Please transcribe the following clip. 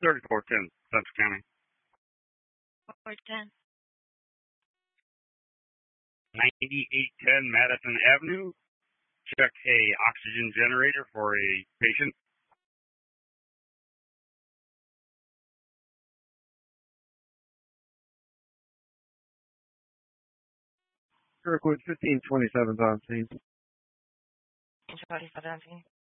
3410 Central County. 410. 9810 Madison Avenue. Check a oxygen generator for a patient. Kirkwood 1527 on scene. 27 on scene.